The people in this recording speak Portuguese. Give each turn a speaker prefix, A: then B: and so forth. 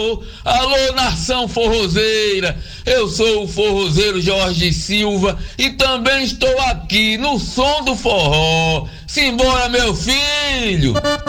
A: alô, alô, nação forrozeira. Eu sou o forrozeiro Jorge Silva e também estou aqui no som do forró. Simbora, meu filho!